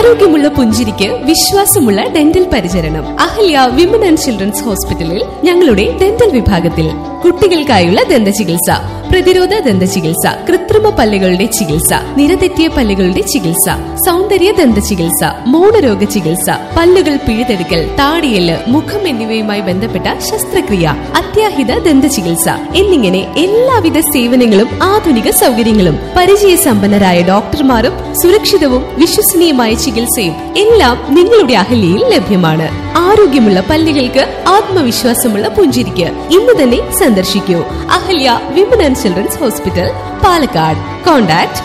ആരോഗ്യമുള്ള പുഞ്ചിരിക്ക് വിശ്വാസമുള്ള ഡെന്റൽ പരിചരണം. അഹല്യ വിമൻ ആൻഡ് ചിൽഡ്രൻസ് ഹോസ്പിറ്റലിൽ ഞങ്ങളുടെ ഡെന്റൽ വിഭാഗത്തിൽ കുട്ടികൾക്കായുള്ള ദന്ത ചികിത്സ, പ്രതിരോധ ദന്ത ചികിത്സ, കൃത്രിമ പല്ലുകളുടെ ചികിത്സ, നിരതെറ്റിയ പല്ലുകളുടെ ചികിത്സ, സൗന്ദര്യ ദന്ത ചികിത്സ, മൗനരോഗ ചികിത്സ, പല്ലുകൾ പിഴുതെടുക്കൽ, താടിയല്, മുഖം എന്നിവയുമായി ബന്ധപ്പെട്ട ശസ്ത്രക്രിയ, അത്യാഹിത ദന്ത ചികിത്സ എന്നിങ്ങനെ എല്ലാവിധ സേവനങ്ങളും ആധുനിക സൗകര്യങ്ങളും പരിചയസമ്പന്നരായ ഡോക്ടർമാരും സുരക്ഷിതവും വിശ്വസനീയമായ ചികിത്സയും എല്ലാം നിങ്ങളുടെ അഹല്യയിൽ ലഭ്യമാണ്. ആരോഗ്യമുള്ള പല്ലുകൾക്ക് ആത്മവിശ്വാസമുള്ള പുഞ്ചിരിക്ക് ഇന്ന് തന്നെ സന്ദർശിക്കൂ. Ahalya women and children's hospital, Palakkad. Contact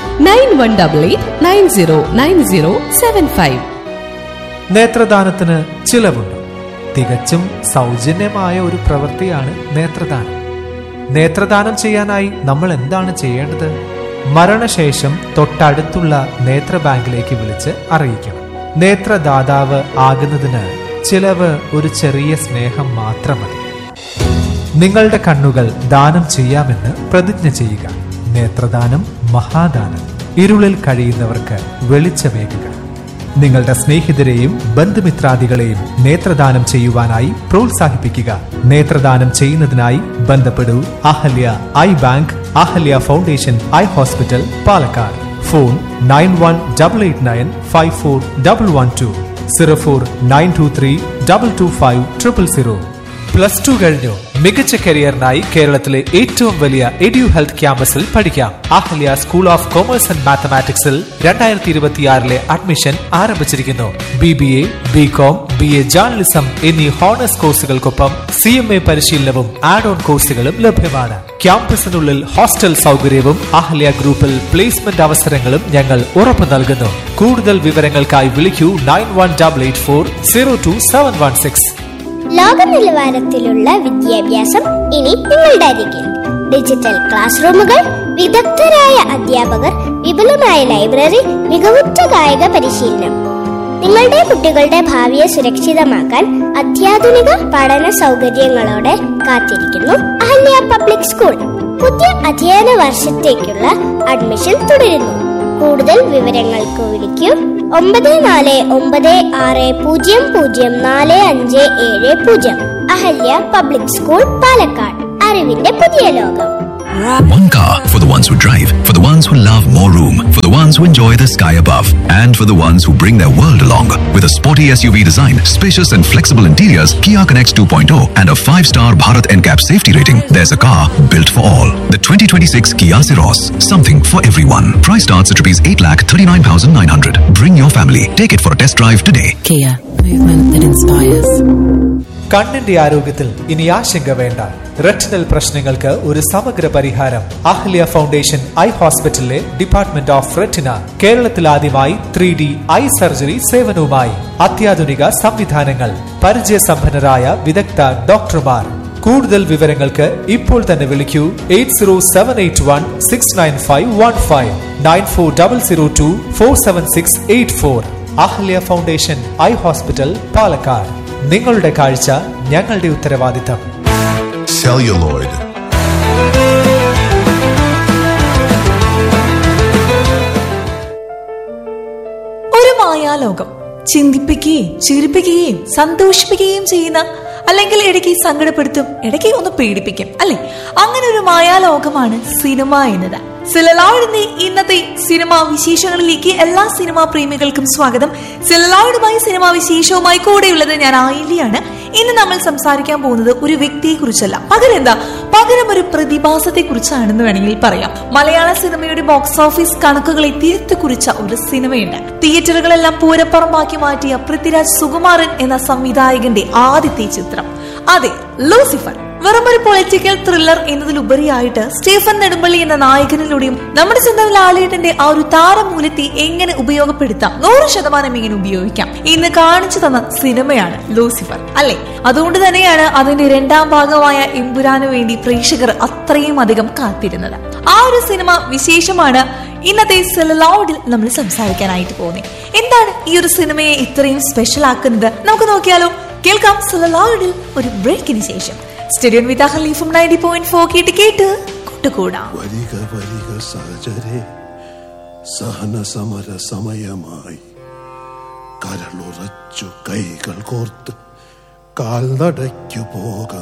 9188909075. നേത്രദാനത്തിന് ചിലവുണ്ട്. തികച്ചും സൗജന്യമായ ഒരു പ്രവൃത്തിയാണ് നേത്രദാനം. നേത്രദാനം ചെയ്യാനായി നമ്മൾ എന്താണ് ചെയ്യേണ്ടത്? മരണശേഷം തൊട്ടടുത്തുള്ള നേത്ര ബാങ്കിലേക്ക് വിളിച്ച് അറിയിക്കണം. നേത്രദാതാവ് ആകുന്നതിന് ചിലവ് ഒരു ചെറിയ സ്നേഹം മാത്രം മതി. നിങ്ങളുടെ കണ്ണുകൾ ദാനം ചെയ്യാമെന്ന് പ്രതിജ്ഞ ചെയ്യുക. നേത്രദാനം മഹാദാനം. ഇരുളിൽ കഴിയുന്നവർക്ക് വെളിച്ചമേകുക. നിങ്ങളുടെ സ്നേഹിതരെയും ബന്ധുമിത്രാദികളെയും നേത്രദാനം ചെയ്യുവാനായി പ്രോത്സാഹിപ്പിക്കുക. നേത്രദാനം ചെയ്യുന്നതിനായി ബന്ധപ്പെടൂ Ahalya I bank, Ahalya foundation eye hospital, Palakkad. Phone 9188954112, 0492322500. +2 കഴിഞ്ഞു. മികച്ച കരിയറിനായി കേരളത്തിലെ ഏറ്റവും വലിയ എഡ്യു ഹെൽത്ത് ക്യാമ്പസിൽ പഠിക്കാം. Ahalya school of commerce and മാത്തമാറ്റിക്സിൽ 2026 admission ആരംഭിച്ചിരിക്കുന്നു. BBA, BCom, BA ജേർണലിസം എന്നീ ഹോണേഴ്സ് കോഴ്സുകൾക്കൊപ്പം CMA പരിശീലനവും ആഡ് ഓൺ കോഴ്സുകളും ലഭ്യമാണ്. ക്യാമ്പസിനുള്ളിൽ ഹോസ്റ്റൽ സൗകര്യവും അഹല്യ ഗ്രൂപ്പിൽ പ്ലേസ്മെന്റ് അവസരങ്ങളും ഞങ്ങൾ ഉറപ്പു നൽകുന്നു. കൂടുതൽ വിവരങ്ങൾക്കായി വിളിക്കൂ 9184022716. ലോക നിലവാരത്തിലുള്ള വിദ്യാഭ്യാസം ഇനി നിങ്ങളുടെ അരികിൽ. ഡിജിറ്റൽ ക്ലാസ് റൂമുകൾ, വിദഗ്ധരായ അധ്യാപകർ, വിപുലമായ ലൈബ്രറി, മികവുറ്റ കായിക പരിശീലനം. നിങ്ങളുടെ കുട്ടികളുടെ ഭാവിയെ സുരക്ഷിതമാക്കാൻ അത്യാധുനിക പഠന സൗകര്യങ്ങളോടെ കാത്തിരിക്കുന്നു അഹല്യ പബ്ലിക് സ്കൂൾ. പുതിയ അധ്യയന വർഷത്തേക്കുള്ള അഡ്മിഷൻ തുടരുന്നു. കൂടുതൽ വിവരങ്ങൾക്ക് വിളിക്കൂ 94600450. Ahalya public school, Palakkad. അറിവിന്റെ പുതിയ ലോകം. One car for the ones who drive, for the ones who love more room, for the ones who enjoy the sky above, and for the ones who bring their world along. With a sporty SUV design, spacious and flexible interiors, Kia connects 2.0, and a 5-star Bharat NCAP safety rating, there's a car built for all. The 2026 Kia Ceros, something for everyone. Price starts at ₹8,39,900. Bring your family. Take it for a test drive today. Kia, movement that inspires. കണ്ണിന്റെ ആരോഗ്യത്തിൽ ഇനി ആശങ്ക വേണ്ട. Retinal പ്രശ്നങ്ങൾക്ക് ഒരു സമഗ്ര പരിഹാരം. Ahalya foundation eye ഹോസ്പിറ്റലിലെ ഡിപ്പാർട്ട്മെന്റ് ഓഫ് റെറ്റിന കേരളത്തിൽ ആദ്യമായി 3D ഐ സർജറി സേവനവുമായി. അത്യാധുനിക സംവിധാനങ്ങൾ, പരിചയസമ്പന്നരായ വിദഗ്ധ ഡോക്ടർമാർ. കൂടുതൽ വിവരങ്ങൾക്ക് ഇപ്പോൾ തന്നെ വിളിക്കൂ 8078169515, 9400247684. Ahalya foundation eye hospital, Palakkad. നിങ്ങളുടെ കാഴ്ച ഞങ്ങളുടെ ഉത്തരവാദിത്തം. Celluloid. ഒരു മായാലോകം, ചിന്തിപ്പിക്കുകയും ചിരിപ്പിക്കുകയും സന്തോഷിപ്പിക്കുകയും ചെയ്യുന്ന, അല്ലെങ്കിൽ ഇടയ്ക്ക് സങ്കടപ്പെടുത്തും, ഇടയ്ക്ക് ഒന്ന് പേടിപ്പിക്കും, അല്ലെ? അങ്ങനെ ഒരു മായാലോകമാണ് സിനിമ എന്നത്. സെലലോയിഡിന്റെ ഇന്നത്തെ സിനിമാ വിശേഷങ്ങളിലേക്ക് എല്ലാ സിനിമാ പ്രേമികൾക്കും സ്വാഗതം. സെലലോയിഡുമായി സിനിമാ വിശേഷവുമായി കൂടെയുള്ളത് ഞാൻ ആയില്യാണ്. ഇന്ന് നമ്മൾ സംസാരിക്കാൻ പോകുന്നത് ഒരു വ്യക്തിയെ കുറിച്ചല്ല, പകരം ഒരു പ്രതിഭാസത്തെ കുറിച്ചാണെന്ന് വേണമെങ്കിൽ പറയാം. മലയാള സിനിമയുടെ ബോക്സ് ഓഫീസ് കണക്കുകളെ തിരുത്തി കുറിച്ച ഒരു സിനിമയുണ്ട്. തിയേറ്ററുകളെല്ലാം പൂരപ്പുറമാക്കി മാറ്റിയ പൃഥ്വിരാജ് സുകുമാരൻ എന്ന സംവിധായകന്റെ ആദ്യത്തെ ചിത്രം, അതെ, ലൂസിഫർ. വെറുമൊരു പൊളിറ്റിക്കൽ ത്രില്ലർ എന്നതിലുപരിയായിട്ട് സ്റ്റീഫൻ നെടുമ്പള്ളി എന്ന നായകനിലൂടെയും നമ്മുടെ സ്വന്തം ലാലേട്ടന്റെ ആ ഒരു താരമൂല്യത്തെ എങ്ങനെ ഉപയോഗപ്പെടുത്താം, 100% എങ്ങനെ ഉപയോഗിക്കാം എന്ന് കാണിച്ചു തന്ന സിനിമയാണ് ലൂസിഫർ, അല്ലെ? അതുകൊണ്ട് തന്നെയാണ് അതിന്റെ 2ാം ഭാഗമായ എമ്പുരാനു വേണ്ടി പ്രേക്ഷകർ അത്രയും അധികം കാത്തിരുന്നത്. ആ ഒരു സിനിമ വിശേഷമാണ് ഇന്നത്തെ സെലലോയിഡിൽ നമ്മൾ സംസാരിക്കാനായിട്ട് പോകുന്നത്. എന്താണ് ഈ ഒരു സിനിമയെ ഇത്രയും സ്പെഷ്യൽ ആക്കുന്നത്? നമുക്ക് നോക്കിയാലോ. കേൾക്കാം സെലലോയിഡിൽ ഒരു ബ്രേക്കിന് ശേഷം. സ്റ്റേഡിയം വിത്ത് അഹല്യ ഫ്രം 90.4 കേട്ട് കൂട്ടുകൂടാം. സഹന സമര സമയമായി കരളുറച്ചു കൈകൾ കോർത്ത് കാൽനടയ്ക്കു പോകാം.